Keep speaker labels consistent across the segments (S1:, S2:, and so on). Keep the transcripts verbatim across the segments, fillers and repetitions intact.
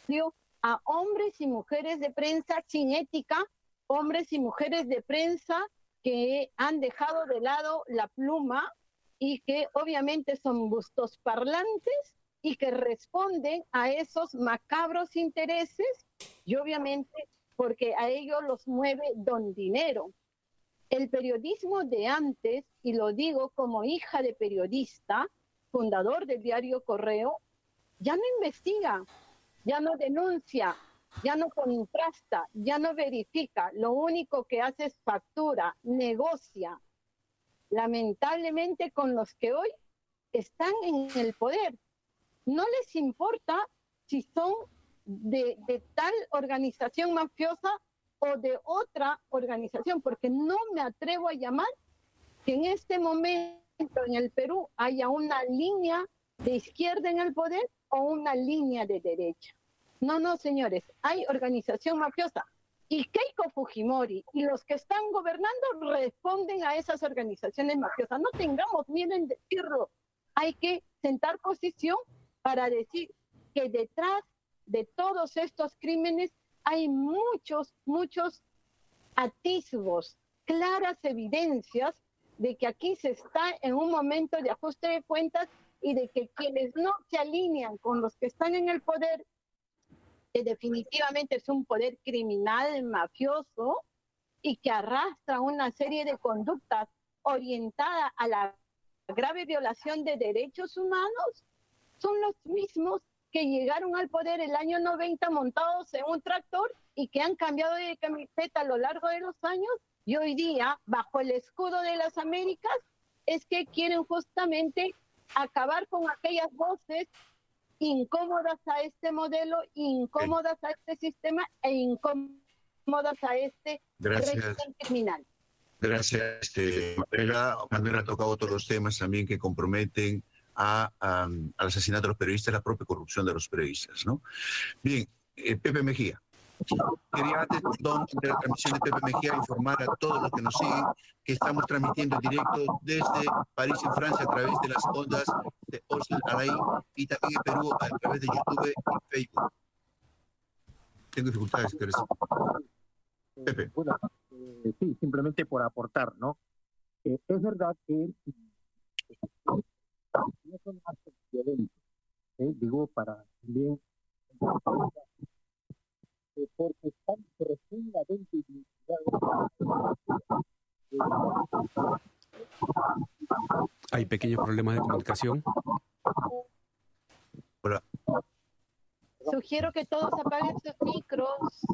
S1: a hombres y mujeres de prensa sin ética, hombres y mujeres de prensa que han dejado de lado la pluma y que obviamente son bustos parlantes y que responden a esos macabros intereses y obviamente porque a ellos los mueve don dinero. El periodismo de antes, y lo digo como hija de periodista, fundador del diario Correo, ya no investiga, ya no denuncia, ya no contrasta, ya no verifica, lo único que hace es factura, negocia, lamentablemente con los que hoy están en el poder. No les importa si son de, de tal organización mafiosa o de otra organización, porque no me atrevo a llamar que en este momento en el Perú haya una línea de izquierda en el poder o una línea de derecha. No, no, señores, hay organización mafiosa. Y Keiko Fujimori y los que están gobernando responden a esas organizaciones mafiosas. No tengamos miedo en decirlo. Hay que sentar posición para decir que detrás de todos estos crímenes hay muchos, muchos atisbos, claras evidencias de que aquí se está en un momento de ajuste de cuentas y de que quienes no se alinean con los que están en el poder, que definitivamente es un poder criminal, mafioso, y que arrastra una serie de conductas orientadas a la grave violación de derechos humanos, son los mismos que llegaron al poder el año noventa montados en un tractor y que han cambiado de camiseta a lo largo de los años y hoy día, bajo el escudo de las Américas, es que quieren justamente acabar con aquellas voces incómodas a este modelo, incómodas a este sistema e incómodas a este régimen criminal.
S2: Gracias, este, Manuela. Manuela ha tocado otros los temas también que comprometen a, a, al asesinato de los periodistas, la propia corrupción de los periodistas, ¿no? Bien, eh, Pepe Mejía. Quería antes de la transmisión de Pepe Mejía informar a todos los que nos siguen que estamos transmitiendo en directo desde París, en Francia, a través de las ondas de Oslo Alain y también en Perú a través de YouTube y Facebook. Tengo dificultades, ¿qué
S3: eh, Pepe. Bueno, eh, sí, simplemente por aportar, ¿no? Eh, es verdad que no son actos violentos, ¿eh? Digo, para también eh, porque están profundamente vinculados.
S4: Hay pequeños problemas de comunicación.
S2: Hola.
S1: Sugiero que todos apaguen sus micros.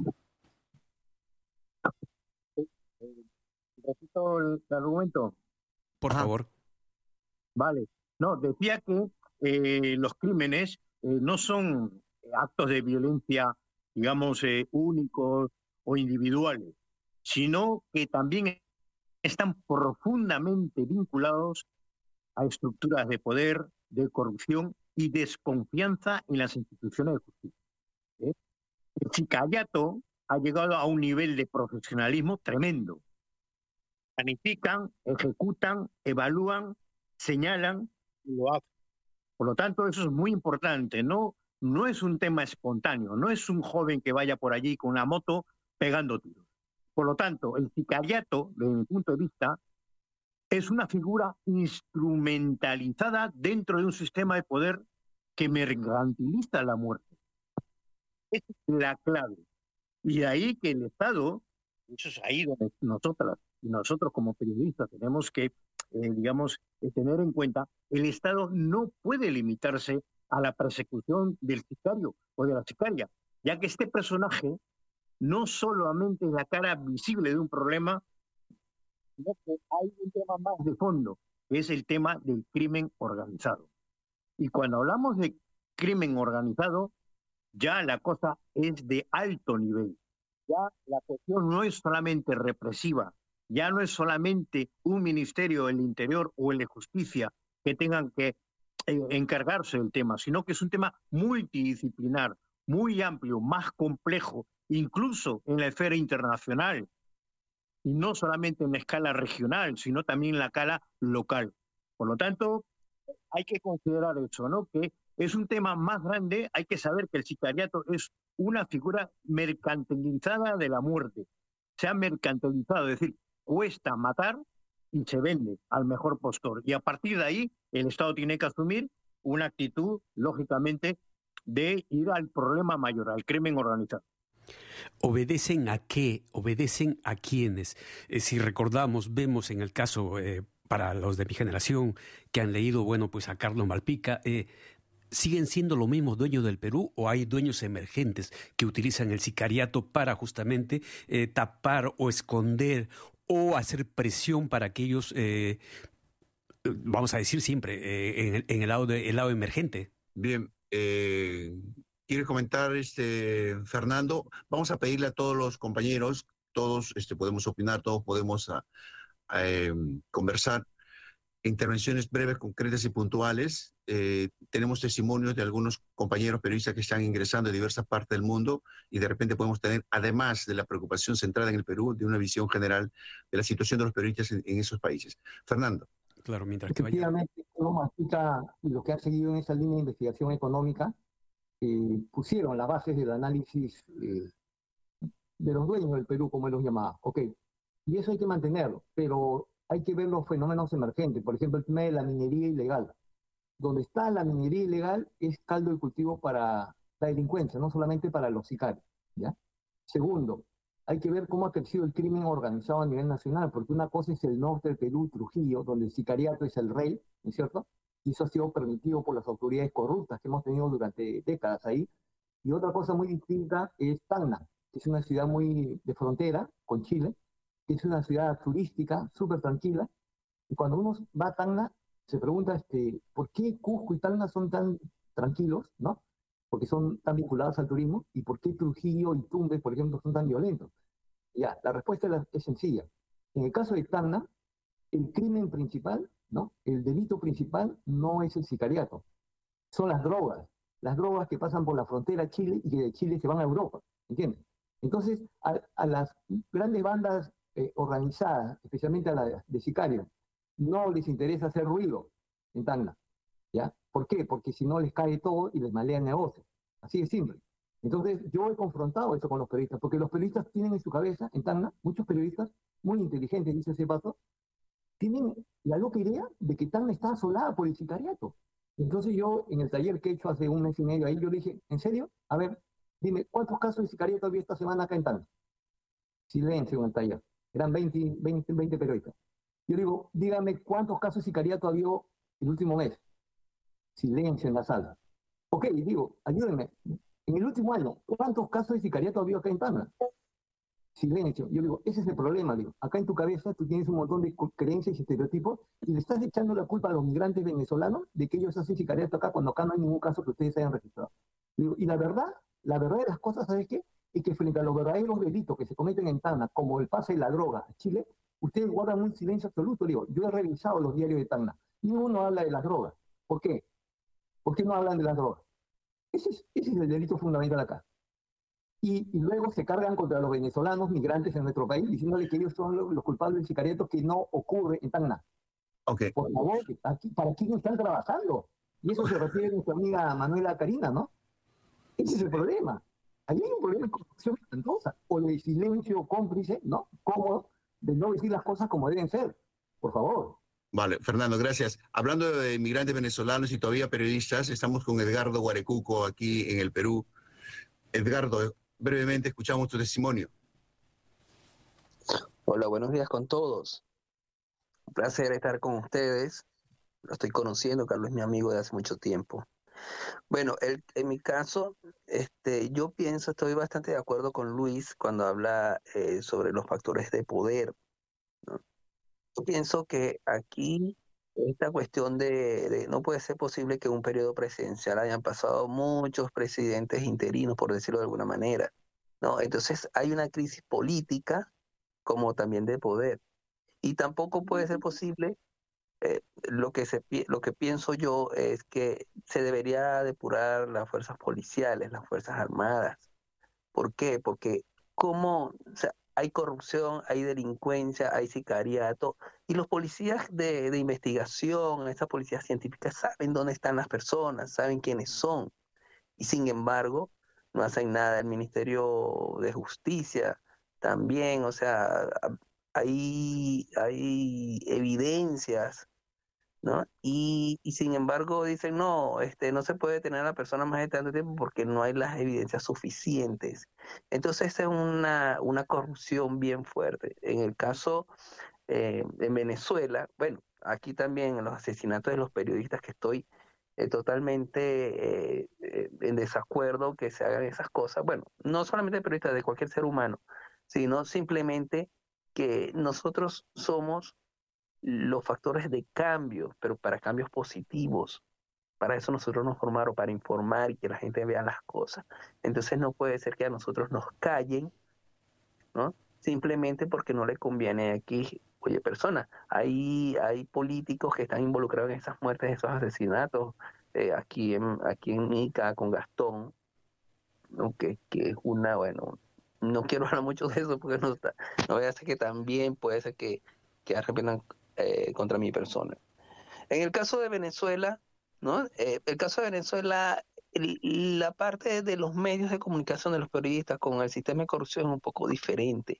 S3: Repito el, el argumento.
S4: Por
S3: Ajá.
S4: favor.
S3: Vale. No, decía que eh, los crímenes eh, no son actos de violencia, digamos, eh, únicos o individuales, sino que también están profundamente vinculados a estructuras de poder, de corrupción y desconfianza en las instituciones de justicia. ¿Eh? El sicariato ha llegado a un nivel de profesionalismo tremendo. Planifican, ejecutan, evalúan, señalan y lo hacen. Por lo tanto, eso es muy importante. No, no es un tema espontáneo, no es un joven que vaya por allí con una moto pegando tiros. Por lo tanto, el sicariato, desde mi punto de vista, es una figura instrumentalizada dentro de un sistema de poder que mercantiliza la muerte. Esa es la clave. Y de ahí que el Estado, eso es ahí donde nosotras y nosotros como periodistas tenemos que, eh, digamos, eh, tener en cuenta, el Estado no puede limitarse a la persecución del sicario o de la sicaria, ya que este personaje no solamente es la cara visible de un problema, sino que hay un tema más de fondo, que es el tema del crimen organizado. Y cuando hablamos de crimen organizado, ya la cosa es de alto nivel. Ya la cuestión no es solamente represiva, ya no es solamente un ministerio del Interior o el de Justicia que tengan que eh, encargarse del tema, sino que es un tema multidisciplinar, muy amplio, más complejo, incluso en la esfera internacional, y no solamente en la escala regional, sino también en la escala local. Por lo tanto, hay que considerar eso, ¿no? Que es un tema más grande. Hay que saber que el sicariato es una figura mercantilizada de la muerte. Se ha mercantilizado, es decir, cuesta matar y se vende al mejor postor. Y a partir de ahí, el Estado tiene que asumir una actitud, lógicamente, de ir al problema mayor, al crimen organizado.
S4: ¿Obedecen a qué? ¿Obedecen a quiénes? Eh, si recordamos, vemos en el caso, eh, para los de mi generación, que han leído, bueno, pues a Carlos Malpica, eh, ¿siguen siendo los mismos dueños del Perú o hay dueños emergentes que utilizan el sicariato para justamente eh, tapar o esconder o hacer presión para que ellos, eh, vamos a decir siempre, eh, en, el, en el, lado de, el lado emergente?
S2: Bien, eh, ¿quiere comentar, este, Fernando? Vamos a pedirle a todos los compañeros, todos este, podemos opinar, todos podemos a, a, eh, conversar. Intervenciones breves, concretas y puntuales. Eh, tenemos testimonios de algunos compañeros periodistas que están ingresando de diversas partes del mundo y de repente podemos tener, además de la preocupación centrada en el Perú, de una visión general de la situación de los periodistas en, en esos países. Fernando.
S4: Claro, mientras que vaya.
S5: Efectivamente, y lo que ha seguido en esa línea de investigación económica, eh, pusieron las bases del análisis eh, de los dueños del Perú, como él los llamaba. Ok, y eso hay que mantenerlo, pero hay que ver los fenómenos emergentes. Por ejemplo, el tema de la minería ilegal. Donde está la minería ilegal es caldo de cultivo para la delincuencia, no solamente para los sicarios, ¿ya? Segundo, hay que ver cómo ha crecido el crimen organizado a nivel nacional, porque una cosa es el norte del Perú, Trujillo, donde el sicariato es el rey, ¿no es cierto? Y eso ha sido permitido por las autoridades corruptas que hemos tenido durante décadas ahí. Y otra cosa muy distinta es Tacna, que es una ciudad muy de frontera con Chile, que es una ciudad turística súper tranquila. Y cuando uno va a Tacna, se pregunta este, por qué Cusco y Tacna son tan tranquilos, ¿no? Porque son tan vinculados al turismo, y por qué Trujillo y Tumbes, por ejemplo, son tan violentos. Ya, la respuesta es, es sencilla. En el caso de Tacna, el crimen principal, ¿no? El delito principal no es el sicariato, son las drogas. Las drogas que pasan por la frontera a Chile y que de Chile se van a Europa, ¿entiendes? Entonces, a, a las grandes bandas eh, organizadas, especialmente a las de sicarios, no les interesa hacer ruido en Tacna, ¿ya? ¿Por qué? Porque si no les cae todo y les malea el negocio. Así de simple. Entonces, yo he confrontado eso con los periodistas, porque los periodistas tienen en su cabeza, en Tacna, muchos periodistas muy inteligentes, dice ese paso, tienen la loca idea de que Tacna está asolada por el sicariato. Entonces yo, en el taller que he hecho hace un mes y medio ahí, yo le dije, ¿en serio? A ver, dime, ¿cuántos casos de sicariato había esta semana acá en Tacna? Silencio en el taller. Eran veinte, veinte, veinte periodistas. Yo digo, dígame, ¿cuántos casos de sicariato había el último mes? Silencio en la sala. Ok, digo, ayúdenme. En el último año, ¿cuántos casos de sicariato había acá en Tacna? Silencio. Yo digo, ese es el problema, digo. Acá en tu cabeza tú tienes un montón de creencias y estereotipos y le estás echando la culpa a los migrantes venezolanos de que ellos hacen sicariato acá cuando acá no hay ningún caso que ustedes hayan registrado. Digo, y la verdad, la verdad de las cosas, ¿sabes qué? Es que frente a los verdaderos delitos que se cometen en Tacna, como el pase de la droga a Chile, ustedes guardan un silencio absoluto. Digo, yo he revisado los diarios de Tacna. Ninguno habla de las drogas. ¿Por qué? ¿Por qué no hablan de las drogas? Ese es, ese es el delito fundamental acá. Y, y luego se cargan contra los venezolanos migrantes en nuestro país, diciéndole que ellos son los, los culpables del sicariato, que no ocurre en Tacna.
S2: Okay.
S5: Por favor, aquí, ¿para quién están trabajando? Y eso se refiere a nuestra amiga Manuela Karina, ¿no? Ese es el problema. Ahí hay un problema de corrupción espantosa, o de silencio cómplice, ¿no? Cómodo, de no decir las cosas como deben ser. Por favor.
S2: Vale, Fernando, gracias. Hablando de inmigrantes venezolanos y todavía periodistas, estamos con Edgardo Guarecuco aquí en el Perú. Edgardo, brevemente escuchamos tu testimonio.
S6: Hola, buenos días con todos. Un placer estar con ustedes. Lo estoy conociendo, Carlos es mi amigo de hace mucho tiempo. Bueno, el, en mi caso, este, yo pienso, estoy bastante de acuerdo con Luis cuando habla eh, sobre los factores de poder, ¿no? Yo pienso que aquí esta cuestión de, de no puede ser posible que un periodo presidencial hayan pasado muchos presidentes interinos, por decirlo de alguna manera, ¿no? Entonces hay una crisis política como también de poder. Y tampoco puede ser posible, eh, lo que se lo que pienso yo es que se debería depurar las fuerzas policiales, las fuerzas armadas. ¿Por qué? Porque cómo, o sea, hay corrupción, hay delincuencia, hay sicariato, y los policías de, de investigación, estas policías científicas saben dónde están las personas, saben quiénes son, y sin embargo no hacen nada. El Ministerio de Justicia también, o sea, hay, hay evidencias, ¿no? Y, y sin embargo dicen, no, este, no se puede detener a la persona más de tanto tiempo porque no hay las evidencias suficientes. Entonces esa es una, una corrupción bien fuerte. En el caso eh, en Venezuela, bueno, aquí también en los asesinatos de los periodistas, que estoy eh, totalmente eh, eh, en desacuerdo que se hagan esas cosas. Bueno, no solamente de periodistas, de cualquier ser humano, sino simplemente que nosotros somos los factores de cambio, pero para cambios positivos. Para eso nosotros nos formaron, para informar y que la gente vea las cosas. Entonces no puede ser que a nosotros nos callen, ¿no? Simplemente porque no le conviene aquí. Oye, persona, hay, hay políticos que están involucrados en esas muertes, esos asesinatos, eh, aquí en aquí en Ica con Gastón, ¿no? que, que es una, bueno, no quiero hablar mucho de eso porque no está, no voy a hacer que también puede ser que, que arrepientan eh, contra mi persona. En el caso de Venezuela, ¿no? Eh, el caso de Venezuela, el, la parte de los medios de comunicación de los periodistas con el sistema de corrupción es un poco diferente.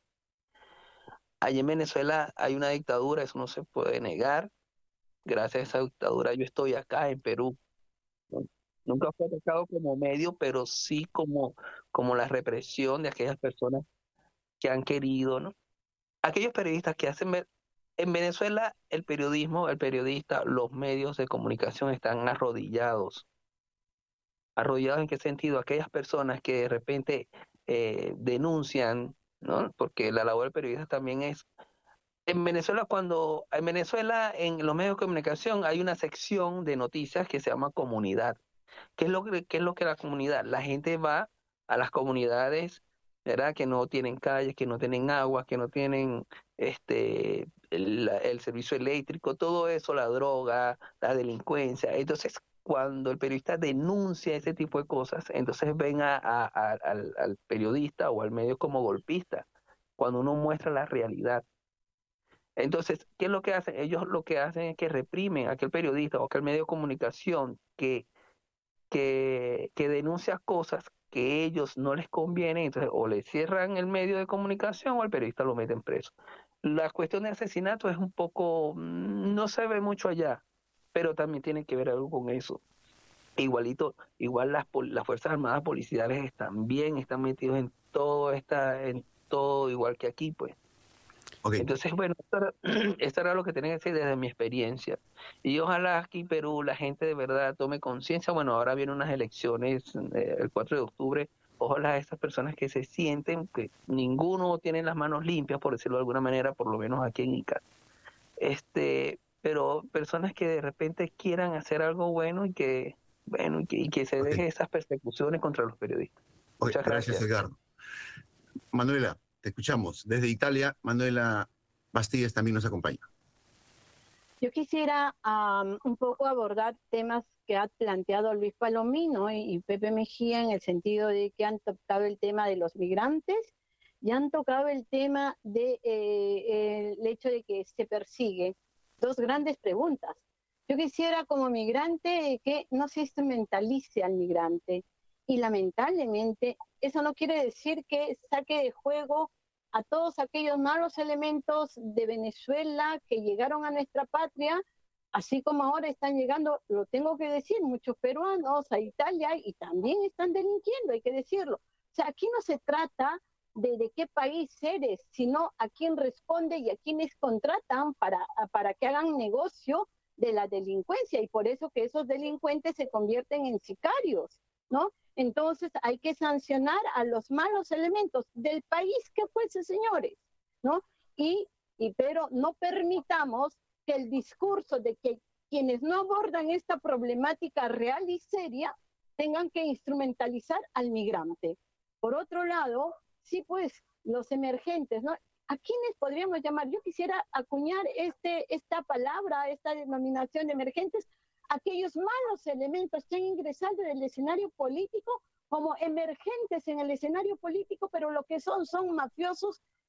S6: Allí en Venezuela hay una dictadura, eso no se puede negar. Gracias a esa dictadura yo estoy acá en Perú, ¿no? Nunca fue atacado como medio, pero sí como, como la represión de aquellas personas que han querido, ¿no? Aquellos periodistas que hacen ver, en Venezuela el periodismo, el periodista, los medios de comunicación están arrodillados. ¿Arrodillados en qué sentido? Aquellas personas que de repente eh, denuncian, ¿no? Porque la labor del periodista también es. En Venezuela, cuando, en Venezuela, en los medios de comunicación hay una sección de noticias que se llama comunidad. ¿Qué es lo que, qué es lo que la comunidad? La gente va a las comunidades, ¿verdad? Que no tienen calles, que no tienen agua, que no tienen este el, el servicio eléctrico, todo eso, la droga, la delincuencia. Entonces, cuando el periodista denuncia ese tipo de cosas, entonces ven a, a, a, al, al periodista o al medio como golpista, cuando uno muestra la realidad. Entonces, ¿qué es lo que hacen? Ellos lo que hacen es que reprimen a aquel periodista o aquel medio de comunicación que que, que denuncia cosas que ellos no les convienen, entonces o le cierran el medio de comunicación o al periodista lo meten preso. La cuestión de asesinato es un poco, no se ve mucho allá, pero también tiene que ver algo con eso. Igualito, igual las, las Fuerzas Armadas policiales también están metidos en todo, esta, en todo igual que aquí, pues. Okay. Entonces, bueno, esto era, esto era lo que tenía que decir desde mi experiencia. Y ojalá aquí en Perú la gente de verdad tome conciencia. Bueno, ahora vienen unas elecciones eh, el cuatro de octubre. Ojalá esas personas que se sienten que ninguno tiene las manos limpias, por decirlo de alguna manera, por lo menos aquí en Ica. Este, pero personas que de repente quieran hacer algo bueno y que, bueno, y que, y que se okay. deje esas persecuciones contra los periodistas.
S2: Okay.
S6: Muchas
S2: gracias. Gracias, Edgardo. Manuela, te escuchamos. Desde Italia, Manuela Bastillas también nos acompaña.
S1: Yo quisiera um, un poco abordar temas que ha planteado Luis Palomino y, y Pepe Mejía, en el sentido de que han tocado el tema de los migrantes y han tocado el tema de eh, el hecho de que se persigue. Dos grandes preguntas. Yo quisiera, como migrante, que no se instrumentalice al migrante. Y lamentablemente eso no quiere decir que saque de juego a todos aquellos malos elementos de Venezuela que llegaron a nuestra patria, así como ahora están llegando, lo tengo que decir, muchos peruanos a Italia y también están delinquiendo, hay que decirlo. O sea, aquí no se trata de, de qué país eres, sino a quién responde y a quiénes contratan para, para que hagan negocio de la delincuencia, y por eso que esos delincuentes se convierten en sicarios, ¿no? Entonces hay que sancionar a los malos elementos del país que fuese, señores, ¿no? Y, y pero no permitamos que el discurso de que quienes no abordan esta problemática real y seria tengan que instrumentalizar al migrante. Por otro lado, sí, pues, los emergentes, ¿no? ¿A quiénes podríamos llamar? Yo quisiera acuñar este, esta palabra, esta denominación de emergentes, aquellos malos elementos que han ingresado en el escenario político como emergentes en el escenario político, pero lo que son son mafiosos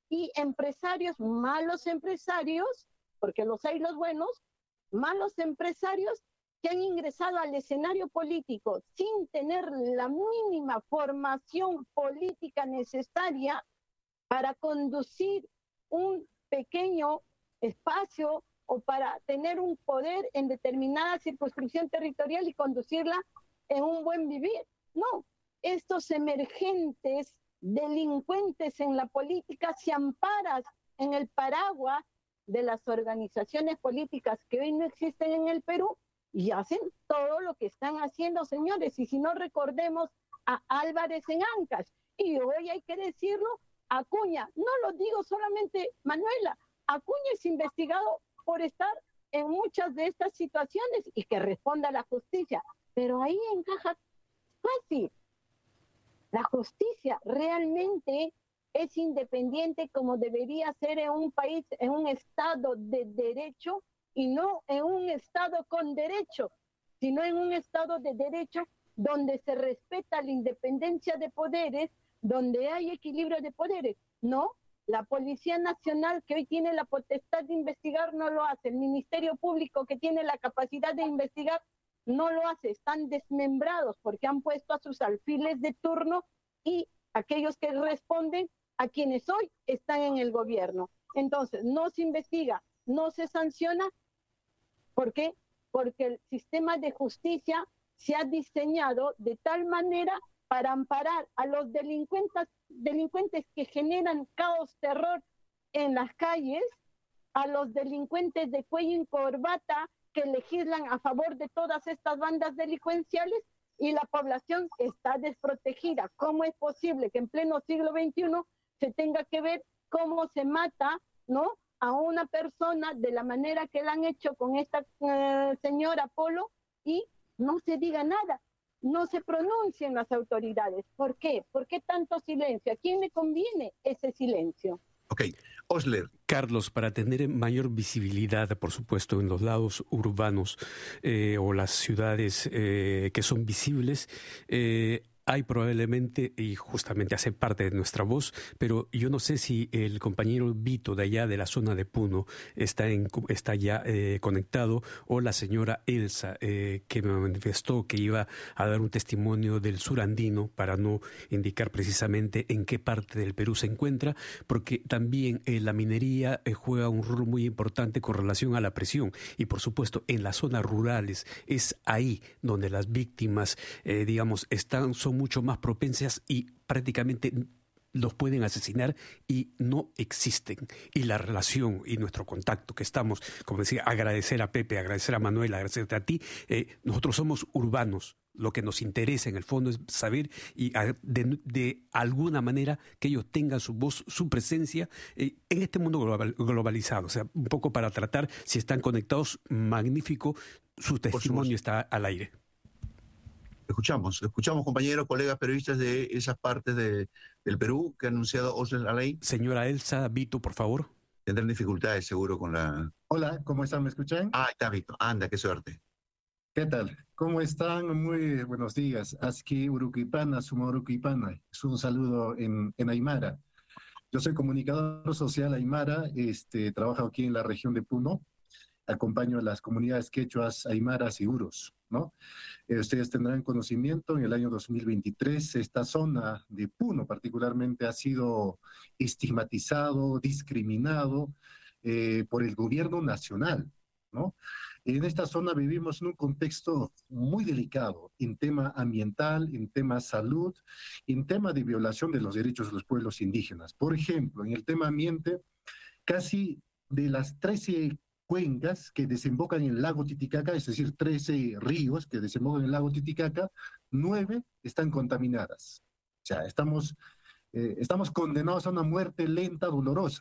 S1: y empresarios, malos empresarios, porque los hay los buenos, malos empresarios que han ingresado al escenario político sin tener la mínima formación política necesaria para conducir un pequeño espacio o para tener un poder en determinada circunscripción territorial y conducirla en un buen vivir. No, estos emergentes delincuentes en la política se amparan en el paraguas de las organizaciones políticas que hoy no existen en el Perú y hacen todo lo que están haciendo, señores. Y si no, recordemos a Álvarez en Ancash. Y hoy hay que decirlo, Acuña, no lo digo solamente Manuela, Acuña es investigado por estar en muchas de estas situaciones y que responda a la justicia. Pero ahí encaja fácil. La justicia realmente es independiente como debería ser en un país, en un estado de derecho y no en un estado con derecho, sino en un estado de derecho donde se respeta la independencia de poderes, donde hay equilibrio de poderes. No, la Policía Nacional, que hoy tiene la potestad de investigar, no lo hace. El Ministerio Público, que tiene la capacidad de investigar, no lo hace. Están desmembrados porque han puesto a sus alfiles de turno y aquellos que responden a quienes hoy están en el gobierno. Entonces, no se investiga, no se sanciona. ¿Por qué? Porque el sistema de justicia se ha diseñado de tal manera para amparar a los delincuentes, delincuentes que generan caos, terror en las calles, a los delincuentes de cuello y corbata que legislan a favor de todas estas bandas delincuenciales, y la población está desprotegida. ¿Cómo es posible que en pleno siglo veintiuno se tenga que ver cómo se mata, ¿no?, a una persona de la manera que la han hecho con esta eh, señora Polo y no se diga nada? No se pronuncien las autoridades. ¿Por qué? ¿Por qué tanto silencio? ¿A quién le conviene ese silencio?
S2: Ok, Osler.
S4: Carlos, para tener mayor visibilidad, por supuesto, en los lados urbanos eh, o las ciudades eh, que son visibles, eh, hay probablemente, y justamente hace parte de nuestra voz, pero yo no sé si el compañero Vito de allá de la zona de Puno está, en, está ya eh, conectado, o la señora Elsa, eh, que me manifestó que iba a dar un testimonio del sur andino, para no indicar precisamente en qué parte del Perú se encuentra, porque también eh, la minería eh, juega un rol muy importante con relación a la presión, y por supuesto en las zonas rurales es ahí donde las víctimas, eh, digamos, están, son mucho más propensas y prácticamente los pueden asesinar y no existen. Y la relación y nuestro contacto que estamos, como decía, agradecer a Pepe, agradecer a Manuel, agradecerte a ti, eh, nosotros somos urbanos. Lo que nos interesa en el fondo es saber y de, de alguna manera que ellos tengan su voz, su presencia eh, en este mundo global, globalizado. O sea, un poco para tratar, si están conectados, magnífico, su testimonio está al aire.
S2: Escuchamos, escuchamos compañeros, colegas periodistas de esas partes de, del Perú que ha anunciado Osler Alay.
S4: Señora Elsa, Vito, por favor.
S2: Tendrán dificultades seguro con la...
S7: Hola, ¿cómo están? ¿Me escuchan?
S2: Ah, está Vito. Anda, qué suerte.
S7: ¿Qué tal? ¿Cómo están? Muy buenos días. Aski Uruquipana, Sumo Uruquipana. Es un saludo en, en Aymara. Yo soy comunicador social Aymara, este, trabajo aquí en la región de Puno. Acompaño a las comunidades quechuas, aymaras y uros, ¿no? Eh, ustedes tendrán conocimiento, en el año dos mil veintitrés, esta zona de Puno particularmente ha sido estigmatizado, discriminado eh, por el gobierno nacional, ¿no? En esta zona vivimos en un contexto muy delicado en tema ambiental, en tema salud, en tema de violación de los derechos de los pueblos indígenas. Por ejemplo, en el tema ambiente, casi de las trece cuencas que desembocan en el lago Titicaca, es decir, trece ríos que desembocan en el lago Titicaca, nueve están contaminadas. O sea, estamos, eh, estamos condenados a una muerte lenta, dolorosa.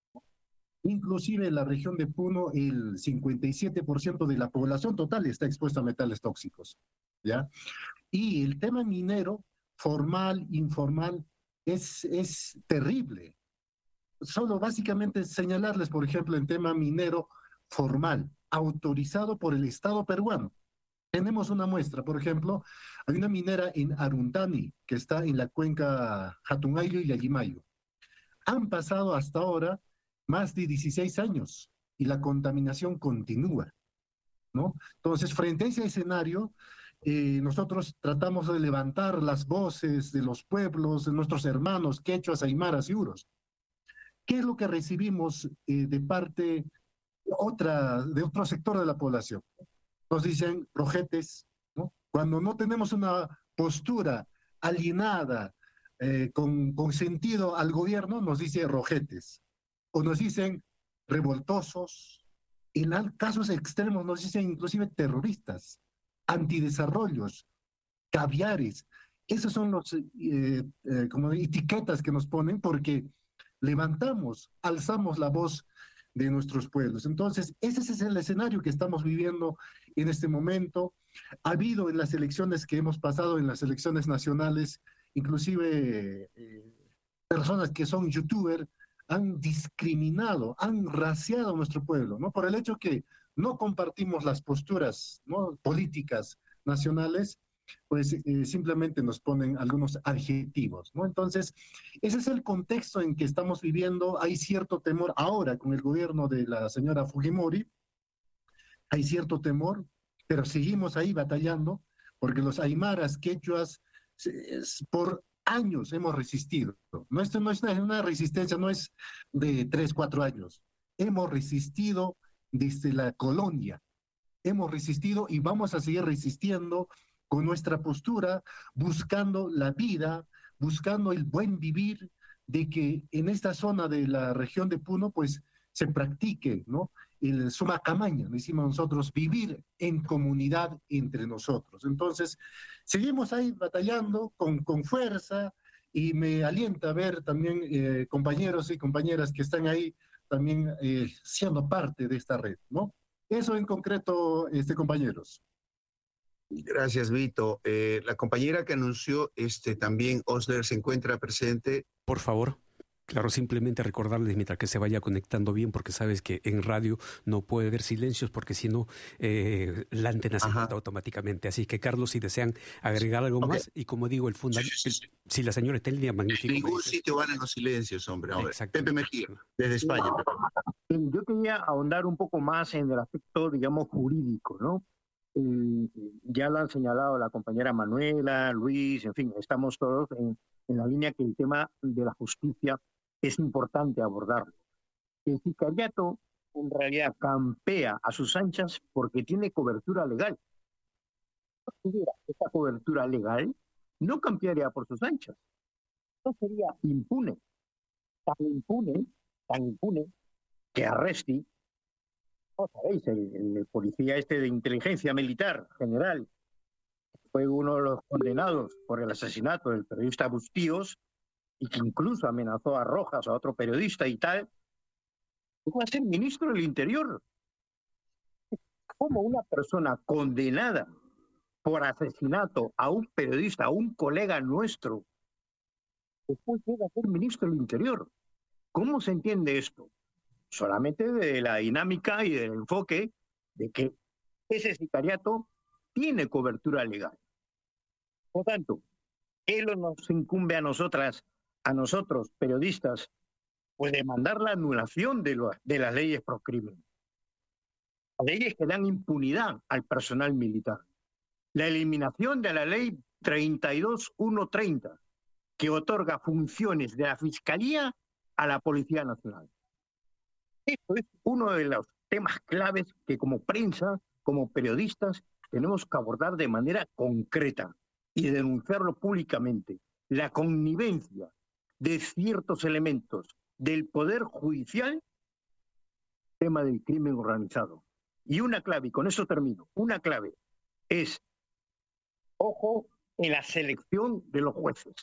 S7: Inclusive en la región de Puno, el cincuenta y siete por ciento de la población total está expuesta a metales tóxicos, ¿ya? Y el tema minero, formal, informal, es, es terrible. Solo básicamente señalarles, por ejemplo, en tema minero formal, autorizado por el Estado peruano. Tenemos una muestra, por ejemplo, hay una minera en Aruntani, que está en la cuenca Hatungayo y Yaguimayo. Han pasado hasta ahora más de dieciséis años y la contaminación continúa, ¿no? Entonces, frente a ese escenario, eh, nosotros tratamos de levantar las voces de los pueblos, de nuestros hermanos quechuas, aymaras y uros. ¿Qué es lo que recibimos eh, de parte otra, de otro sector de la población? Nos dicen rojetes, ¿no? Cuando no tenemos una postura alienada, eh, con, con sentido al gobierno, nos dice rojetes. O nos dicen revoltosos, en casos extremos nos dicen inclusive terroristas, antidesarrollos, caviares. Esas son las eh, eh, como etiquetas que nos ponen porque levantamos, alzamos la voz de nuestros pueblos. Entonces, ese es el escenario que estamos viviendo en este momento. Ha habido en las elecciones que hemos pasado, en las elecciones nacionales, inclusive eh, personas que son youtubers, han discriminado, han raciado a nuestro pueblo, ¿no? Por el hecho que no compartimos las posturas, ¿no?, políticas nacionales, pues eh, simplemente nos ponen algunos adjetivos, ¿no? Entonces, ese es el contexto en que estamos viviendo. Hay cierto temor ahora con el gobierno de la señora Fujimori, hay cierto temor, pero seguimos ahí batallando, porque los aymaras, quechuas, por años hemos resistido. No, esto no es una resistencia, no es de tres, cuatro años. Hemos resistido desde la colonia. Hemos resistido y vamos a seguir resistiendo con nuestra postura, buscando la vida, buscando el buen vivir, de que en esta zona de la región de Puno, pues, se practique, ¿no?, el sumacamaña, decimos nosotros, vivir en comunidad entre nosotros. Entonces, seguimos ahí batallando con, con fuerza, y me alienta ver también eh, compañeros y compañeras que están ahí también eh, siendo parte de esta red, ¿no? Eso en concreto, este, compañeros.
S2: Gracias, Vito. Eh, la compañera que anunció este, también, Osler, se encuentra presente.
S4: Por favor. Claro, simplemente recordarles mientras que se vaya conectando bien, porque sabes que en radio no puede haber silencios, porque si no, eh, la antena se corta automáticamente. Así que, Carlos, si desean agregar algo okay. más, y como digo, el fundamento, sí, sí, sí. si la señora está en línea, magnífico.
S2: En ningún sitio van en los silencios, hombre. Pepe Mejía, desde España.
S3: Yo quería ahondar un poco más en el aspecto, digamos, jurídico, ¿no? Eh, ya lo han señalado la compañera Manuela, Luis, en fin, estamos todos en, en la línea que el tema de la justicia es importante abordarlo. El sicariato en realidad campea a sus anchas porque tiene cobertura legal. Esta cobertura legal no campearía por sus anchas. No sería impune. Tan impune, tan impune, que Arresti, ¿no sabéis? El, el policía este de inteligencia militar, general, fue uno de los condenados por el asesinato del periodista Bustíos, y que incluso amenazó a Rojas, a otro periodista y tal, llegó a ser ministro del Interior. ¿Cómo una persona condenada por asesinato a un periodista, a un colega nuestro, después llega a ser ministro del Interior? ¿Cómo se entiende esto? Solamente de la dinámica y del enfoque de que ese sicariato tiene cobertura legal. Por tanto, ¿qué nos incumbe a nosotras, a nosotros, periodistas? Pues demandar la anulación de, lo, de las leyes pro crimen. Las leyes que dan impunidad al personal militar. La eliminación de la ley treinta y dos mil ciento treinta, que otorga funciones de la Fiscalía a la Policía Nacional. Esto es uno de los temas claves que como prensa, como periodistas, tenemos que abordar de manera concreta y denunciarlo públicamente. La connivencia de ciertos elementos del Poder Judicial, tema del crimen organizado. Y una clave, y con eso termino, una clave es, ojo, en la selección de los jueces.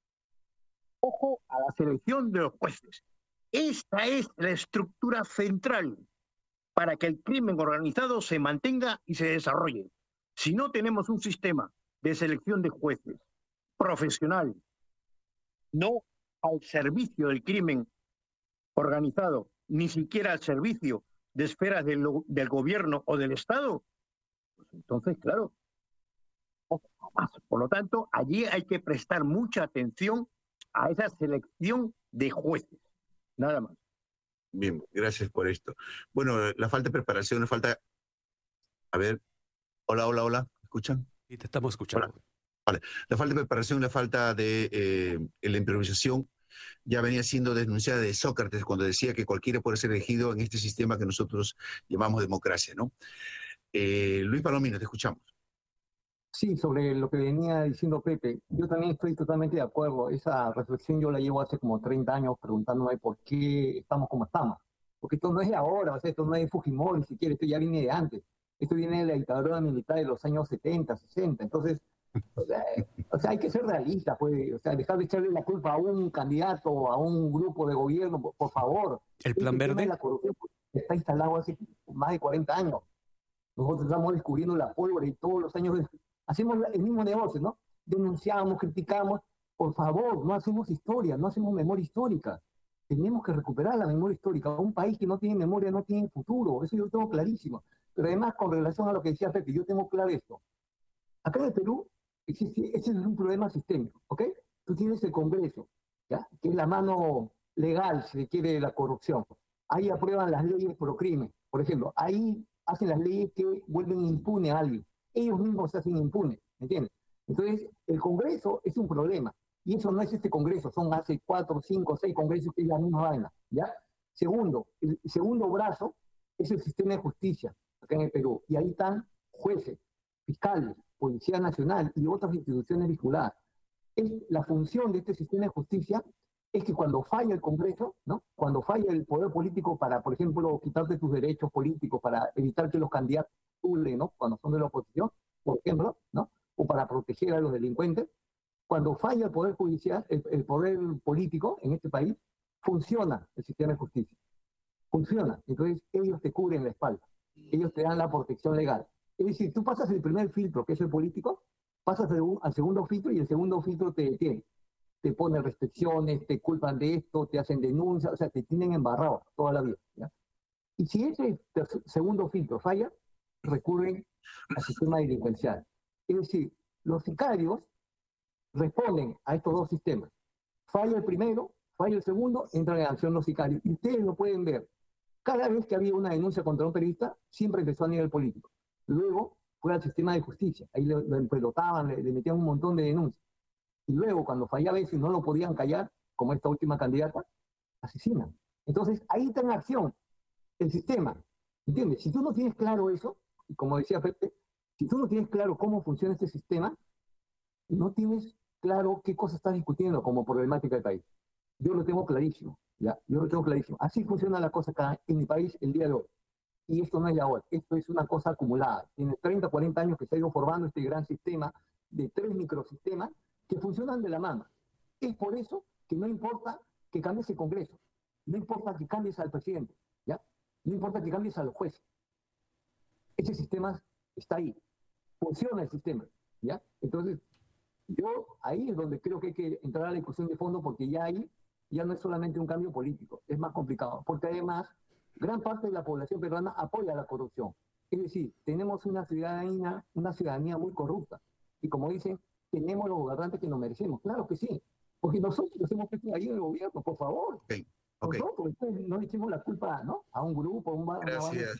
S3: Ojo a la selección de los jueces. Esta es la estructura central para que el crimen organizado se mantenga y se desarrolle. Si no tenemos un sistema de selección de jueces profesional, no al servicio del crimen organizado, ni siquiera al servicio de esferas del, del gobierno o del Estado, pues entonces, claro, por lo tanto, allí hay que prestar mucha atención a esa selección de jueces. Nada más.
S2: Bien, gracias por esto. Bueno, la falta de preparación, la falta... A ver, hola, hola, hola, ¿me escuchan?
S4: Y te estamos escuchando.
S2: Hola. Vale. La falta de preparación, la falta de eh, la improvisación ya venía siendo denunciada de Sócrates cuando decía que cualquiera puede ser elegido en este sistema que nosotros llamamos democracia, ¿no? Eh, Luis Palomino, te escuchamos.
S5: Sí, sobre lo que venía diciendo Pepe, yo también estoy totalmente de acuerdo. Esa reflexión yo la llevo hace como treinta años preguntándome por qué estamos como estamos. Porque esto no es de ahora, o sea, esto no es de Fujimori, si quiere, esto ya viene de antes. Esto viene de la dictadura militar de los años setenta, sesenta. Entonces, o sea, o sea hay que ser realista, pues, o sea, dejar de echarle la culpa a un candidato, a un grupo de gobierno, por, por favor.
S4: ¿El plan
S5: Este tema
S4: verde?
S5: de la corrupción está instalado hace más de cuarenta años. Nosotros estamos descubriendo la pólvora y todos los años hacemos el mismo negocio, ¿no? Denunciamos, criticamos. Por favor, no hacemos historia, no hacemos memoria histórica. Tenemos que recuperar la memoria histórica. Un país que no tiene memoria no tiene futuro. Eso yo lo tengo clarísimo. Pero además, con relación a lo que decía Pepe, yo tengo claro esto. Acá en el Perú existe, ese es un problema sistémico, ¿ok? Tú tienes el Congreso, ¿ya? Que es la mano legal, si se quiere, de la corrupción. Ahí aprueban las leyes pro crimen. Por ejemplo, ahí hacen las leyes que vuelven impune a alguien. Ellos mismos se hacen impunes, ¿me entiendes? Entonces, el Congreso es un problema. Y eso no es este Congreso, son hace cuatro, cinco, seis congresos que es la misma vaina, ¿ya? Segundo, el segundo brazo es el sistema de justicia acá en el Perú. Y ahí están jueces, fiscales, Policía Nacional y otras instituciones vinculadas. Es la función de este sistema de justicia es que cuando falla el Congreso, ¿no? Cuando falla el poder político para, por ejemplo, quitarte tus derechos políticos, para evitar que los candidatos postulen, ¿no? Cuando son de la oposición, por ejemplo, ¿no? O para proteger a los delincuentes, cuando falla el poder judicial, el, el poder político en este país, funciona el sistema de justicia. Funciona. Entonces ellos te cubren la espalda. Ellos te dan la protección legal. Es decir, tú pasas el primer filtro, que es el político, pasas al, al segundo filtro y el segundo filtro te detiene. Te ponen restricciones, te culpan de esto, te hacen denuncias, o sea, te tienen embarrado toda la vida, ¿ya? Y si ese segundo filtro falla, recurren al sistema delincuencial. Es decir, los sicarios responden a estos dos sistemas. Falla el primero, falla el segundo, entran en acción los sicarios. Y ustedes lo pueden ver. Cada vez que había una denuncia contra un periodista, siempre empezó a nivel político. Luego fue al sistema de justicia. Ahí lo, lo empelotaban, le, le metían un montón de denuncias. Y luego, cuando fallaba eso y no lo podían callar, como esta última candidata, asesinan. Entonces, ahí está en acción el sistema. ¿Entiendes? Si tú no tienes claro eso, y como decía Pepe, si tú no tienes claro cómo funciona este sistema, no tienes claro qué cosa estás discutiendo como problemática del país. Yo lo tengo clarísimo, ¿ya? Yo lo tengo clarísimo. Así funciona la cosa acá en mi país el día de hoy. Y esto no es de ahora, esto es una cosa acumulada. Tiene treinta, cuarenta años que se ha ido formando este gran sistema de tres microsistemas que funcionan de la mano. Es por eso que no importa que cambies el Congreso, no importa que cambies al presidente, ¿ya? No importa que cambies a los jueces. Ese sistema está ahí, funciona el sistema, ¿ya? Entonces, yo ahí es donde creo que hay que entrar a la discusión de fondo, porque ya ahí ya no es solamente un cambio político, es más complicado, porque además gran parte de la población peruana apoya la corrupción. Es decir, tenemos una ciudadanía, una ciudadanía muy corrupta. Y como dicen, tenemos los gobernantes que nos merecemos. Claro que sí, porque nosotros nos hemos puesto ahí en el gobierno, por favor.
S2: Okay, okay.
S5: Nosotros no le echemos la culpa, ¿no? A un grupo, a un bar.
S2: Gracias.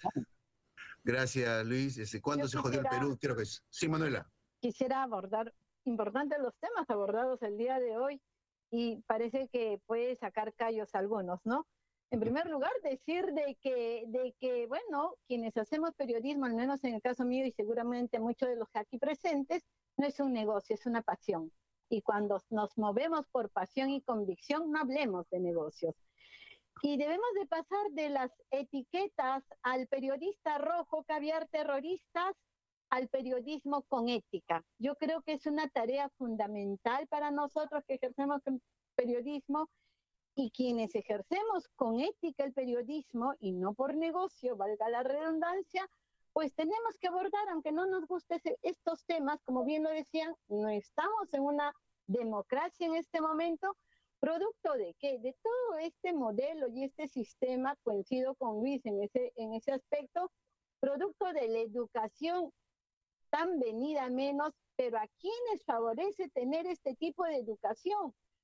S2: Gracias, Luis. ¿Cuándo se jodió el Perú? Creo que es. Sí, Manuela.
S1: Quisiera abordar importantes los temas abordados el día de hoy y parece que puede sacar callos algunos, ¿no? En primer lugar, decir de que, de que, bueno, quienes hacemos periodismo, al menos en el caso mío y seguramente muchos de los aquí presentes, no es un negocio, es una pasión. Y cuando nos movemos por pasión y convicción, no hablemos de negocios. Y debemos de pasar de las etiquetas al periodista rojo, caviar terroristas, al periodismo con ética. Yo creo que es una tarea fundamental para nosotros que ejercemos periodismo, y quienes ejercemos con ética el periodismo y no por negocio, valga la redundancia, pues tenemos que abordar, aunque no nos gusten estos temas, como bien lo decían, no estamos en una democracia en este momento, producto de qué, de todo este modelo y este sistema, coincido con Luis en ese, en ese aspecto, producto de la educación tan venida menos, pero ¿a quiénes favorece tener este tipo de educación?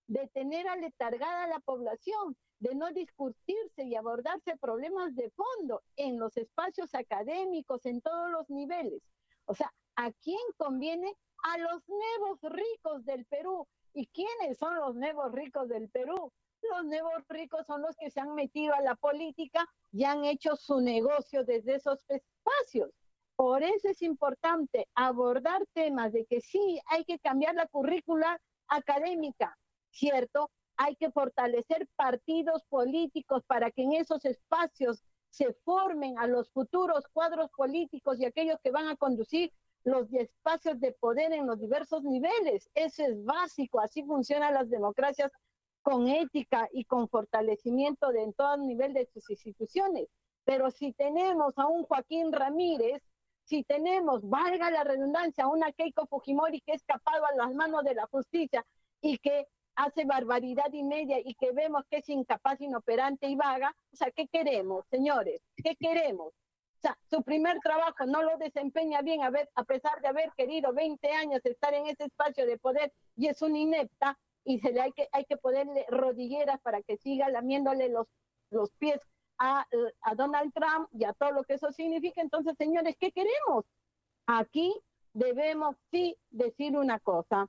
S1: de tener aletargada a la población, de no discutirse y abordarse problemas de fondo en los espacios académicos, en todos los niveles. O sea, ¿a quién conviene? A los nuevos ricos del Perú. ¿Y quiénes son los nuevos ricos del Perú? Los nuevos ricos son los que se han metido a la política y han hecho su negocio desde esos espacios. Por eso es importante abordar temas de que sí, hay que cambiar la currícula académica, ¿cierto? Hay que fortalecer partidos políticos para que en esos espacios se formen a los futuros cuadros políticos y aquellos que van a conducir los espacios de poder en los diversos niveles. Eso es básico, así funcionan las democracias, con ética y con fortalecimiento de en todo nivel de sus instituciones. Pero si tenemos a un Joaquín Ramírez, si tenemos, valga la redundancia, a una Keiko Fujimori que ha escapado a las manos de la justicia y que hace barbaridad y media y que vemos que es incapaz, inoperante y vaga, o sea, ¿qué queremos, señores? ¿Qué queremos? O sea, su primer trabajo no lo desempeña bien a, ver, a pesar de haber querido veinte años estar en ese espacio de poder y es una inepta, y se le hay que, hay que ponerle rodilleras para que siga lamiéndole los, los pies a, a Donald Trump y a todo lo que eso significa. Entonces, señores, ¿qué queremos? Aquí debemos sí decir una cosa.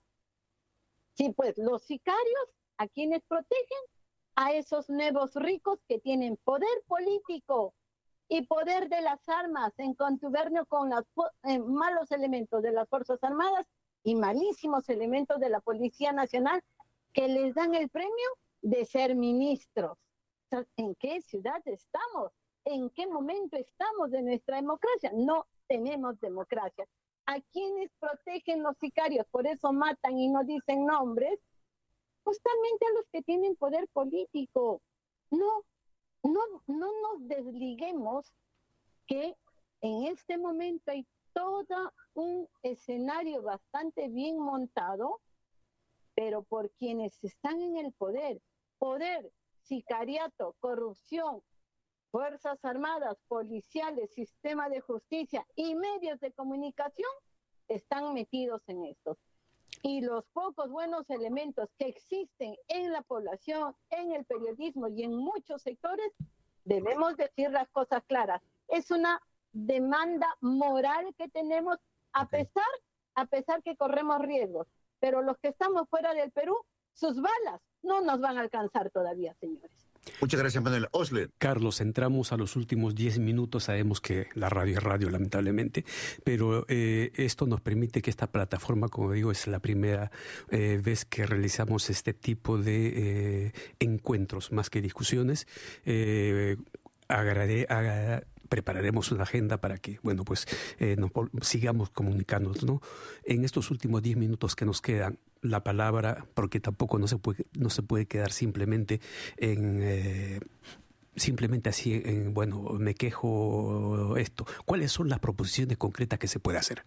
S1: Sí, pues los sicarios, ¿a quienes protegen? A esos nuevos ricos que tienen poder político y poder de las armas en contubernio con los eh, malos elementos de las Fuerzas Armadas y malísimos elementos de la Policía Nacional, que les dan el premio de ser ministros. ¿En qué ciudad estamos? ¿En qué momento estamos de nuestra democracia? No tenemos democracia. ¿A quiénes protegen los sicarios? Por eso matan y no dicen nombres. Justamente a los que tienen poder político. No, no, no nos desliguemos que en este momento hay todo un escenario bastante bien montado, pero por quienes están en el poder, poder, sicariato, corrupción, fuerzas armadas, policiales, sistema de justicia y medios de comunicación están metidos en esto. Y los pocos buenos elementos que existen en la población, en el periodismo y en muchos sectores, debemos decir las cosas claras. Es una demanda moral que tenemos a pesar, a pesar que corremos riesgos. Pero los que estamos fuera del Perú, sus balas no nos van a alcanzar todavía, señores.
S2: Muchas gracias, Manuel. Osler.
S4: Carlos, entramos a los últimos diez minutos. Sabemos que la radio es radio, lamentablemente, pero eh, esto nos permite que esta plataforma, como digo, es la primera eh, vez que realizamos este tipo de eh, encuentros, más que discusiones. Eh, agrade, agrade, prepararemos una agenda para que, bueno, pues eh, nos, sigamos comunicándonos, ¿no? En estos últimos diez minutos que nos quedan, la palabra, porque tampoco no se puede, no se puede quedar simplemente en... Eh, simplemente así, en, bueno, me quejo esto. ¿Cuáles son las proposiciones concretas que se puede hacer?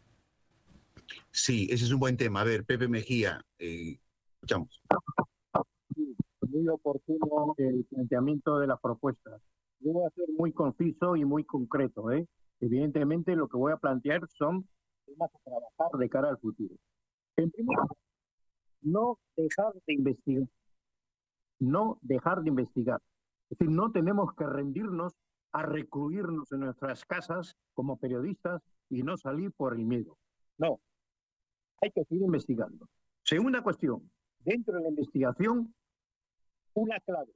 S2: Sí, ese es un buen tema. A ver, Pepe Mejía, eh, escuchamos.
S3: Sí, muy oportuno el planteamiento de las propuestas. Yo voy a ser muy conciso y muy concreto, ¿eh? Evidentemente lo que voy a plantear son temas a trabajar de cara al futuro. En primer lugar, no dejar de investigar. No dejar de investigar. Es decir, no tenemos que rendirnos a recluirnos en nuestras casas como periodistas y no salir por el miedo. No. Hay que seguir investigando. Segunda cuestión. Dentro de la investigación, una clave.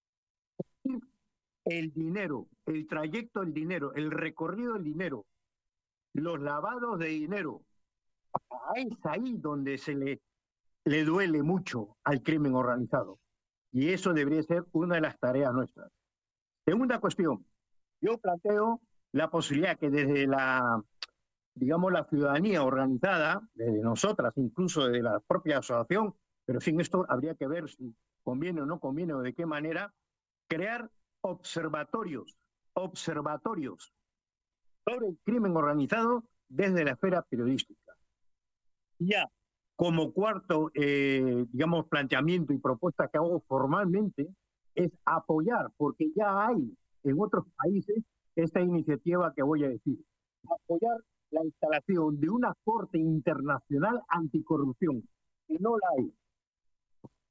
S3: El dinero, el trayecto del dinero, el recorrido del dinero, los lavados de dinero. Es ahí donde se le, le duele mucho al crimen organizado. Y eso debería ser una de las tareas nuestras. Segunda cuestión. Yo planteo la posibilidad que desde la, digamos, la ciudadanía organizada, desde nosotras, incluso desde la propia asociación, pero sin esto habría que ver si conviene o no conviene o de qué manera, crear observatorios, observatorios sobre el crimen organizado desde la esfera periodística. Ya, como cuarto, eh, digamos, planteamiento y propuesta que hago formalmente, es apoyar, porque ya hay en otros países esta iniciativa que voy a decir, apoyar la instalación de una Corte Internacional Anticorrupción, que no la hay.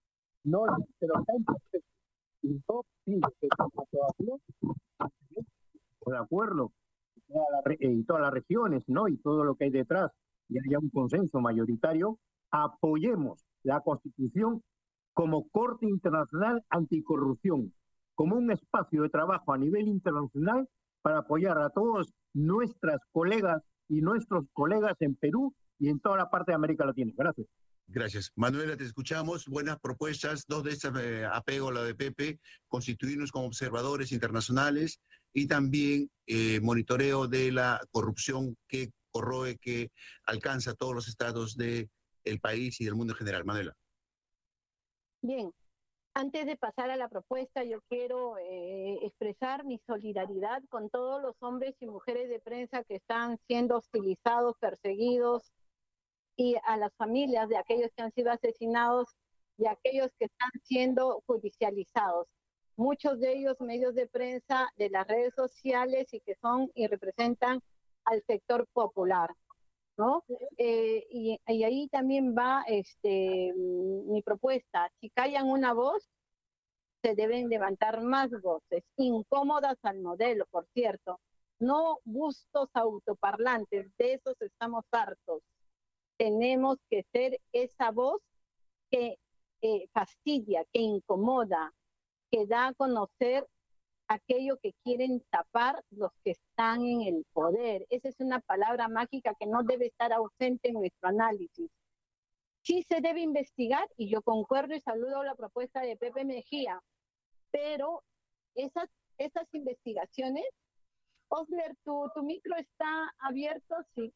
S3: no, pero está en proceso. Y yo pido que la aprobación, de acuerdo, toda la re- y todas las regiones, ¿no? Y todo lo que hay detrás, y haya un consenso mayoritario, apoyemos la Constitución como Corte Internacional Anticorrupción, como un espacio de trabajo a nivel internacional para apoyar a todos nuestras colegas y nuestros colegas en Perú y en toda la parte de América Latina. Gracias.
S2: Gracias. Manuela, te escuchamos. Buenas propuestas. Dos de estas eh, apego a la de Pepe, constituirnos como observadores internacionales y también eh, monitoreo de la corrupción que corroe, que alcanza a todos los estados del país y del mundo en general. Manuela.
S1: Bien, antes de pasar a la propuesta, yo quiero eh, expresar mi solidaridad con todos los hombres y mujeres de prensa que están siendo hostilizados, perseguidos, y a las familias de aquellos que han sido asesinados y aquellos que están siendo judicializados. Muchos de ellos medios de prensa de las redes sociales y que son y representan al sector popular, ¿no? Eh, y, y ahí también va este, mi propuesta. Si callan una voz, se deben levantar más voces, incómodas al modelo, por cierto. No bustos autoparlantes, de esos estamos hartos. Tenemos que ser esa voz que eh, fastidia, que incomoda, que da a conocer aquello que quieren tapar los que están en el poder. Esa es una palabra mágica que no debe estar ausente en nuestro análisis. Sí se debe investigar, y yo concuerdo y saludo la propuesta de Pepe Mejía, pero esas, esas investigaciones, Osler, ¿tu, tu micro está abierto? Sí.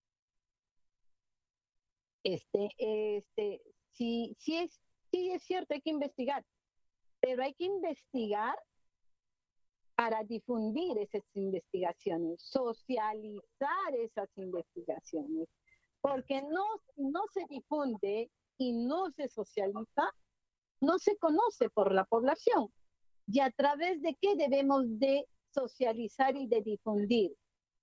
S1: Este, este, sí, sí es, sí es cierto, hay que investigar, pero hay que investigar para difundir esas investigaciones, socializar esas investigaciones, porque no, no se difunde y no se socializa, no se conoce por la población. ¿Y a través de qué debemos de socializar y de difundir?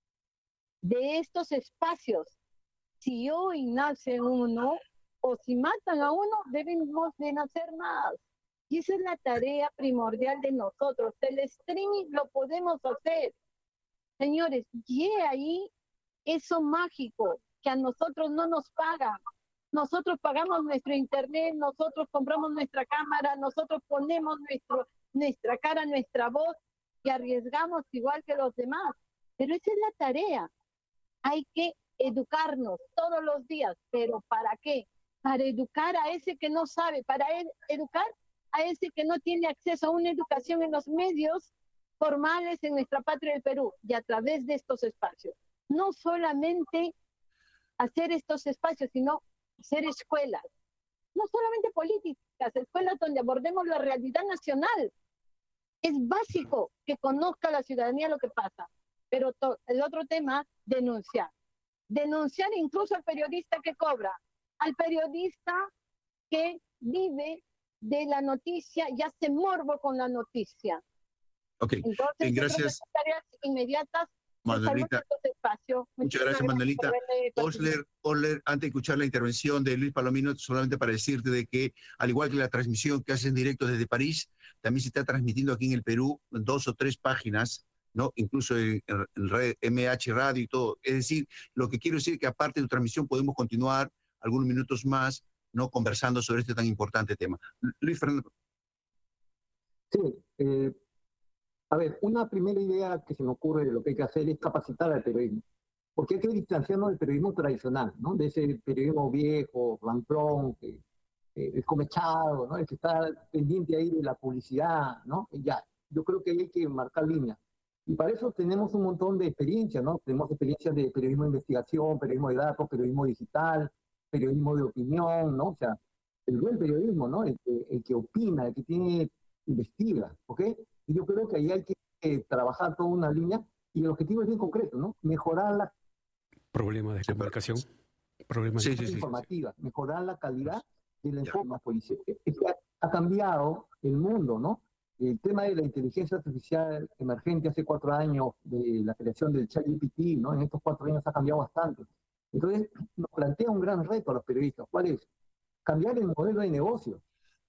S1: De estos espacios. Si hoy nace uno, o si matan a uno, debemos de nacer más. Y esa es la tarea primordial de nosotros. El streaming lo podemos hacer. Señores, y ahí eso mágico, que a nosotros no nos pagan. Nosotros pagamos nuestro internet, nosotros compramos nuestra cámara, nosotros ponemos nuestro, nuestra cara, nuestra voz, y arriesgamos igual que los demás. Pero esa es la tarea. Hay que educarnos todos los días, pero ¿para qué? Para educar a ese que no sabe, para ed- educar a ese que no tiene acceso a una educación en los medios formales en nuestra patria del Perú, y a través de estos espacios. No solamente hacer estos espacios, sino hacer escuelas, no solamente políticas, escuelas donde abordemos la realidad nacional. Es básico que conozca la ciudadanía lo que pasa, pero to- el otro tema, denunciar. Denunciar incluso al periodista que cobra, al periodista que vive de la noticia y hace morbo con la noticia.
S2: Ok,
S1: Entonces,
S2: bien,
S1: yo creo que
S2: gracias,
S1: son tareas inmediatas de salvar
S2: Manuelita.
S1: estos espacios.
S2: Muchas
S1: Muchísimas
S2: gracias, Manuelita.
S1: por haberme participado.
S2: Osler, Osler, antes de escuchar la intervención de Luis Palomino, solamente para decirte de que, al igual que la transmisión que hacen directo desde París, también se está transmitiendo aquí en el Perú dos o tres páginas, ¿no? Incluso en, en red M H Radio y todo. Es decir, lo que quiero decir es que aparte de tu transmisión podemos continuar algunos minutos más, ¿no? Conversando sobre este tan importante tema. Luis Fernando.
S5: Sí, eh, a ver, una primera idea que se me ocurre de lo que hay que hacer es capacitar al periodismo, porque hay que distanciarnos del periodismo tradicional, ¿no? De ese periodismo viejo, ramplón, que, eh, escomechado, ¿no? El que está pendiente ahí de la publicidad, ¿no? Y ya, yo creo que hay que marcar líneas. Y para eso tenemos un montón de experiencias, ¿no? Tenemos experiencias de periodismo de investigación, periodismo de datos, periodismo digital, periodismo de opinión, ¿no? O sea, el buen periodismo, ¿no? El que, el que opina, el que tiene, investiga, ¿ok? Y yo creo que ahí hay que eh, trabajar toda una línea, y el objetivo es bien concreto, ¿no? Mejorar la
S4: Problema de comunicación. Problemas
S2: Sí,
S4: de...
S2: sí, sí.
S5: informativa, mejorar la calidad del
S2: Ya.
S5: enfoque policial. Es que ha, ha cambiado el mundo, ¿no? El tema de la inteligencia artificial emergente hace cuatro años, de la creación del ChatGPT, ¿no? En estos cuatro años ha cambiado bastante. Entonces, nos plantea un gran reto a los periodistas. ¿Cuál es? Cambiar el modelo de negocio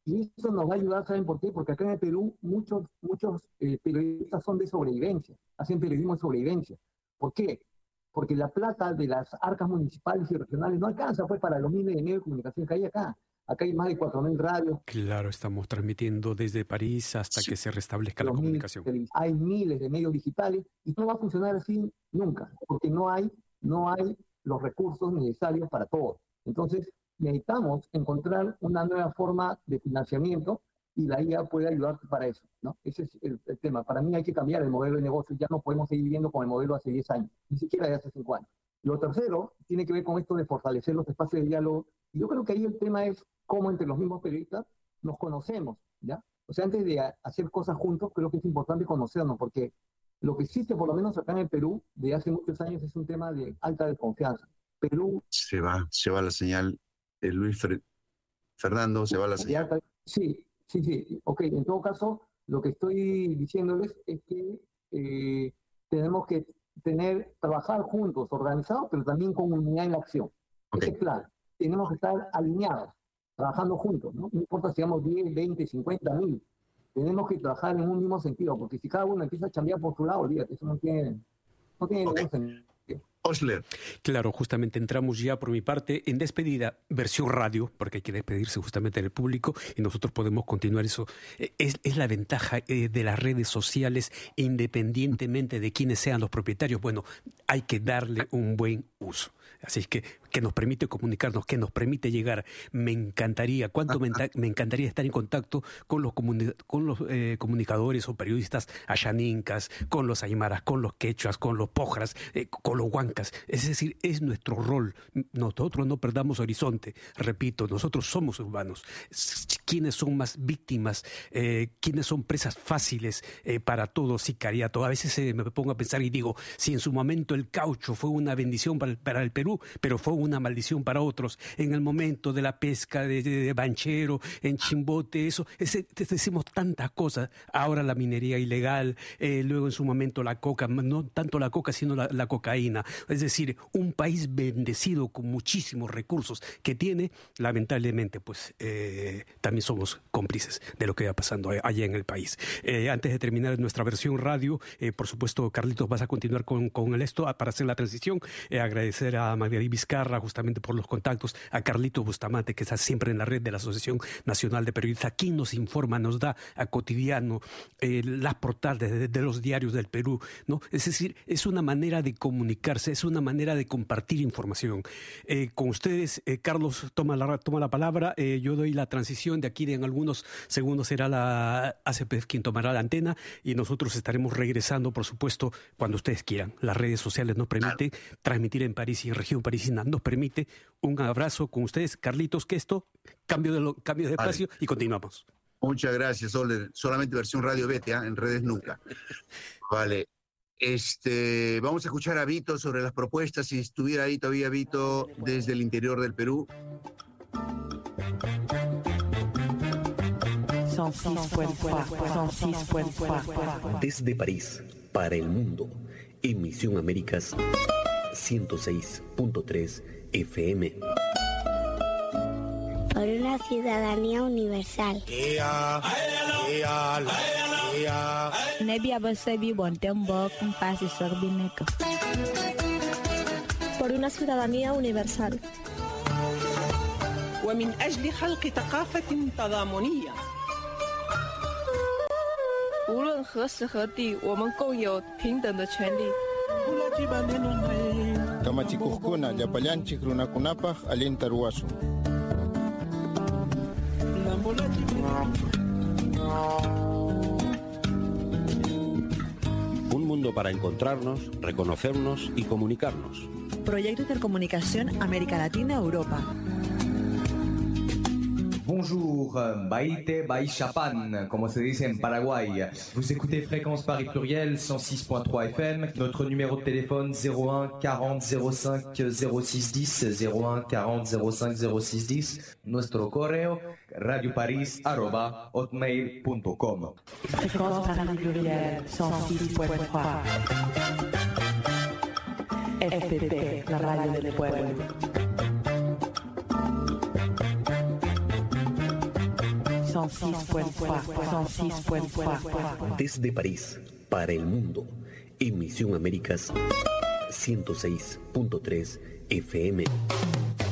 S5: Y eso nos va a ayudar, ¿saben por qué? Porque acá en el Perú muchos, muchos eh, periodistas son de sobrevivencia, hacen periodismo de sobrevivencia. ¿Por qué? Porque la plata de las arcas municipales y regionales no alcanza pues para los miles de medios de comunicación que hay acá. Acá hay más de cuatro mil radios.
S4: Claro, estamos transmitiendo desde París hasta sí. que se restablezca la comunicación.
S5: Hay miles de medios digitales y no va a funcionar así nunca, porque no hay, no hay los recursos necesarios para todo. Entonces, necesitamos encontrar una nueva forma de financiamiento y la I A puede ayudar para eso, ¿no? Ese es el, el tema. Para mí hay que cambiar el modelo de negocio. Ya no podemos seguir viviendo con el modelo hace diez años, ni siquiera de hace cinco años. Lo tercero tiene que ver con esto de fortalecer los espacios de diálogo. Y yo creo que ahí el tema es cómo entre los mismos periodistas nos conocemos, ¿ya? O sea, antes de hacer cosas juntos, creo que es importante conocernos, porque lo que existe, por lo menos acá en el Perú, de hace muchos años, es un tema de alta desconfianza. Perú...
S2: Se va, se va la señal. Eh, Luis Fer... Fernando, se va la señal.
S5: Alta... Sí, sí, sí. Ok, en todo caso, lo que estoy diciéndoles es que eh, tenemos que tener, trabajar juntos, organizados, pero también con unidad en la acción. Okay. Ese plan. Tenemos que estar alineados, trabajando juntos, ¿no? No importa si seamos diez, veinte, cincuenta mil. Tenemos que trabajar en un mismo sentido, porque si cada uno empieza a chambear por su lado, olvídate, eso no tiene, no tiene okay. ningún sentido.
S2: Osler.
S4: Claro, justamente entramos ya por mi parte en despedida, versión radio, porque hay que despedirse justamente del público y nosotros podemos continuar eso. Es, es la ventaja eh, de las redes sociales, independientemente de quiénes sean los propietarios. Bueno, hay que darle un buen uso. Así es que, que nos permite comunicarnos, que nos permite llegar. Me encantaría, cuánto me, me encantaría estar en contacto con los, comuni con los eh, comunicadores o periodistas ayaninkas, con los aymaras, con los quechuas, con los pojras, eh, con los huancas. Es decir, es nuestro rol. Nosotros no perdamos horizonte. Repito, nosotros somos urbanos. ¿Quiénes son más víctimas? Eh, ¿Quiénes son presas fáciles eh, para todo sicariato? A veces eh, me pongo a pensar y digo, si en su momento el caucho fue una bendición para el, para el Perú, pero fue una maldición para otros. En el momento de la pesca de, de, de Banchero, en Chimbote, eso, ese, decimos tantas cosas. Ahora la minería ilegal, eh, luego en su momento la coca, no tanto la coca, sino la, la cocaína. Es decir, un país bendecido con muchísimos recursos que tiene, lamentablemente, pues eh, también somos cómplices de lo que va pasando allá en el país. Eh, antes de terminar nuestra versión radio, eh, por supuesto, Carlitos, vas a continuar con, con esto para hacer la transición. Eh, agradecer a Magdalena Vizcarra justamente por los contactos, a Carlito Bustamante, que está siempre en la red de la Asociación Nacional de Periodistas, quien nos informa, nos da a cotidiano eh, las portadas de, de los diarios del Perú, ¿no? Es decir, es una manera de comunicarse, es una manera de compartir información. Eh, con ustedes, eh, Carlos toma la, toma la palabra, eh, yo doy la transición, de aquí de en algunos segundos será la A C P F quien tomará la antena y nosotros estaremos regresando, por supuesto, cuando ustedes quieran. Las redes sociales nos permiten transmitir en París y en región parisina, nos permite. Un abrazo con ustedes, Carlitos, que esto, cambio de, lo, cambio de vale. espacio y continuamos.
S2: Muchas gracias, Ole. Solamente versión radio vete, ¿eh? En redes nunca. Vale. Este, vamos a escuchar a Vito sobre las propuestas. Si estuviera ahí todavía Vito desde el interior del Perú.
S8: Desde París, para el mundo, en Misión Américas ciento seis punto tres F M.
S9: Por una ciudadanía universal.
S10: Por una ciudadanía universal.
S11: ومن أجل خلق ثقافة تضامنية.
S10: 无论何时何地，我们共有平等的权利。
S12: Kama chikuhkuna japallan chikruna kunapaj alin taruasu.
S8: Un mundo para encontrarnos, reconocernos y comunicarnos.
S13: Proyecto Intercomunicación América Latina-Europa.
S14: Bonjour, Baite Baïchapan, como se dice en Paraguay. Vous écoutez Fréquence Paris Pluriel cent six point trois F M. Notre numéro de téléphone zéro un quarante zéro cinq zéro six dix, zéro un quarante zéro cinq zéro six dix. Nuestro correo radioparis arroba hotmail punto com.
S13: Fréquence Paris Pluriel cent six point trois. F P P, la radio del pueblo. cent six point trois, cent six point trois.
S8: Desde París, para el mundo, Emisión Américas ciento seis punto tres F M.